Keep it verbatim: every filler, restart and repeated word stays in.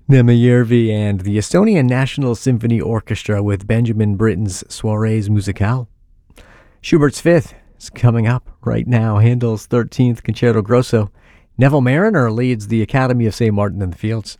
Nema Järvi and the Estonian National Symphony Orchestra with Benjamin Britten's Soirées Musicales. Schubert's Fifth is coming up right now. Handel's thirteenth Concerto Grosso. Neville Mariner leads the Academy of Saint Martin in the Fields.